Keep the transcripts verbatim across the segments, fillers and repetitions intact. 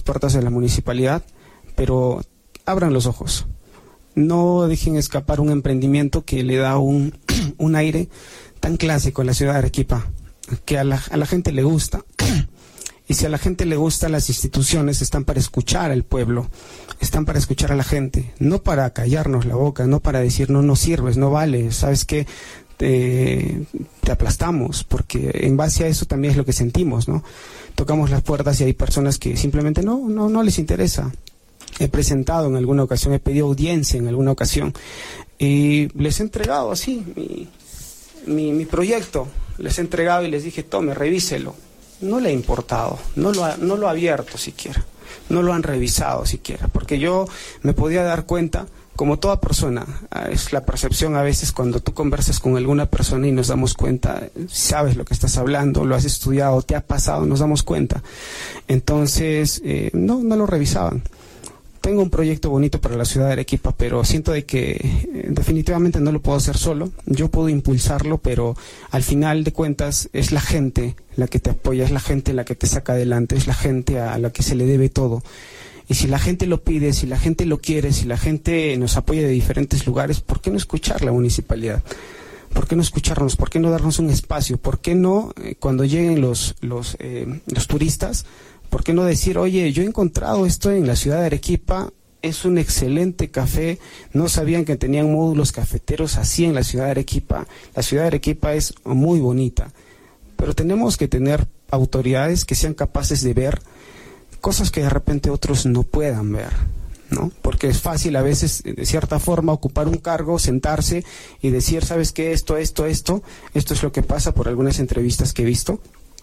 puertas de la municipalidad, pero abran los ojos. No dejen escapar un emprendimiento que le da un, un aire tan clásico a la ciudad de Arequipa, que a la, a la gente le gusta. Y si a la gente le gusta, las instituciones están para escuchar al pueblo, están para escuchar a la gente, no para callarnos la boca, no para decir no, no sirves, no vales, ¿sabes qué? Te, te aplastamos, porque en base a eso también es lo que sentimos, ¿no? Tocamos las puertas y hay personas que simplemente no, no, no les interesa. He presentado en alguna ocasión, he pedido audiencia en alguna ocasión y les he entregado así mi, mi, mi proyecto, les he entregado y les dije, tome, revíselo. No le ha importado, no lo ha, no lo ha abierto siquiera, no lo han revisado siquiera, porque yo me podía dar cuenta, como toda persona, es la percepción a veces cuando tú conversas con alguna persona y nos damos cuenta, sabes lo que estás hablando, lo has estudiado, te ha pasado, nos damos cuenta. Entonces, eh, no, no lo revisaban. Tengo un proyecto bonito para la ciudad de Arequipa, pero siento de que eh, definitivamente no lo puedo hacer solo. Yo puedo impulsarlo, pero al final de cuentas es la gente la que te apoya, es la gente la que te saca adelante, es la gente a la que se le debe todo. Y si la gente lo pide, si la gente lo quiere, si la gente nos apoya de diferentes lugares, ¿por qué no escuchar la municipalidad? ¿Por qué no escucharnos? ¿Por qué no darnos un espacio? ¿Por qué no, eh, cuando lleguen los, los, eh, los turistas, ¿por qué no decir, oye, yo he encontrado esto en la ciudad de Arequipa, es un excelente café, no sabían que tenían módulos cafeteros así en la ciudad de Arequipa, la ciudad de Arequipa es muy bonita, pero tenemos que tener autoridades que sean capaces de ver cosas que de repente otros no puedan ver, ¿no? Porque es fácil a veces, de cierta forma, ocupar un cargo, sentarse y decir, ¿sabes qué? Esto, esto, esto, esto es lo que pasa por algunas entrevistas que he visto.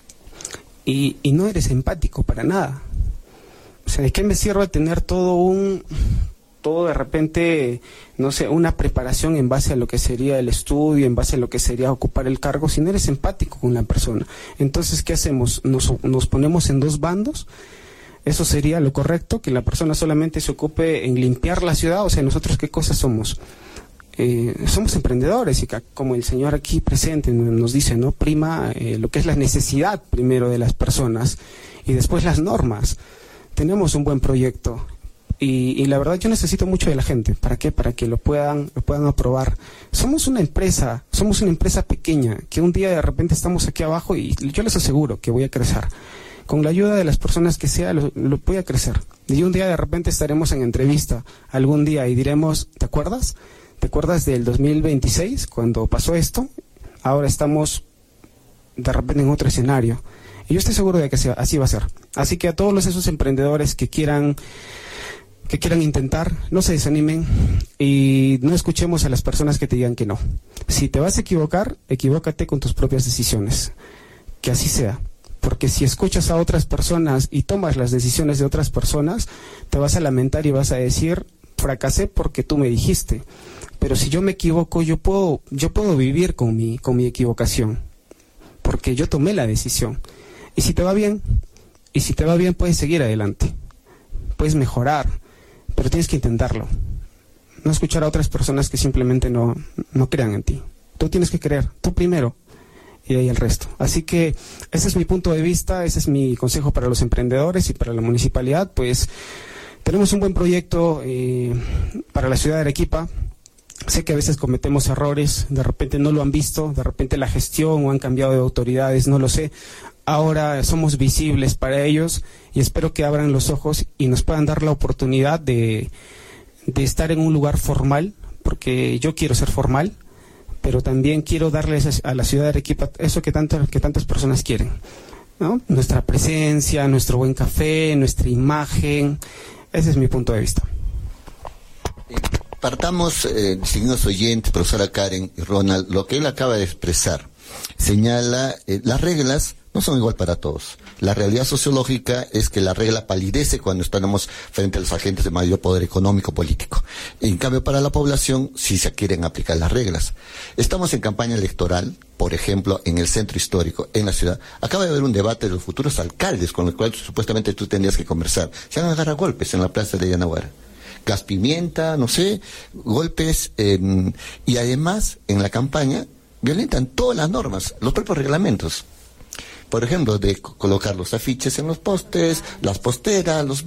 Y, y no eres empático para nada. O sea, ¿de qué me sirve tener todo un, todo de repente, no sé, una preparación en base a lo que sería el estudio, en base a lo que sería ocupar el cargo, si no eres empático con la persona? Entonces, ¿qué hacemos? ¿Nos, nos ponemos en dos bandos? ¿Eso sería lo correcto? ¿Que la persona solamente se ocupe en limpiar la ciudad? O sea, ¿nosotros qué cosas somos? Eh, somos emprendedores y como el señor aquí presente nos dice, ¿no? Prima eh, lo que es la necesidad primero de las personas y después las normas. Tenemos un buen proyecto y, y la verdad yo necesito mucho de la gente. ¿Para qué? Para que lo puedan, lo puedan aprobar. Somos una empresa, somos una empresa pequeña que un día de repente estamos aquí abajo y yo les aseguro que voy a crecer. Con la ayuda de las personas que sea, lo, lo voy a crecer. Y un día de repente estaremos en entrevista algún día y diremos, ¿te acuerdas? ¿Te acuerdas del dos mil veintiséis cuando pasó esto? Ahora estamos de repente en otro escenario. Y yo estoy seguro de que así va a ser. Así que a todos los, esos emprendedores que quieran, que quieran intentar, no se desanimen y no escuchemos a las personas que te digan que no. Si te vas a equivocar, equivócate con tus propias decisiones. Que así sea. Porque si escuchas a otras personas y tomas las decisiones de otras personas, te vas a lamentar y vas a decir, fracasé porque tú me dijiste. Pero si yo me equivoco, yo puedo, yo puedo vivir con mi, con mi equivocación, porque yo tomé la decisión. Y si te va bien, y si te va bien, puedes seguir adelante, puedes mejorar, pero tienes que intentarlo. No escuchar a otras personas que simplemente no, no crean en ti. Tú tienes que creer, tú primero, y ahí el resto. Así que ese es mi punto de vista, ese es mi consejo para los emprendedores y para la municipalidad. Pues tenemos un buen proyecto eh, para la ciudad de Arequipa. Sé que a veces cometemos errores, de repente no lo han visto, de repente la gestión o han cambiado de autoridades, no lo sé. Ahora somos visibles para ellos y espero que abran los ojos y nos puedan dar la oportunidad de, de estar en un lugar formal, porque yo quiero ser formal, pero también quiero darles a la ciudad de Arequipa eso que, tanto, que tantas personas quieren, ¿no? Nuestra presencia, nuestro buen café, nuestra imagen. Ese es mi punto de vista. Partamos, eh, distinguidos oyentes, profesora Karen y Ronald, lo que él acaba de expresar. Señala, eh, las reglas no son igual para todos. La realidad sociológica es que la regla palidece cuando estamos frente a los agentes de mayor poder económico político. En cambio, para la población sí se quieren aplicar las reglas. Estamos en campaña electoral, por ejemplo, en el centro histórico, en la ciudad. Acaba de haber un debate de los futuros alcaldes con los cuales supuestamente tú tendrías que conversar. Se van a agarrar golpes en la plaza de Yanaguara. Gas pimienta, no sé, golpes, eh, y además en la campaña violentan todas las normas, los propios reglamentos. Por ejemplo, de colocar los afiches en los postes, las posteras, los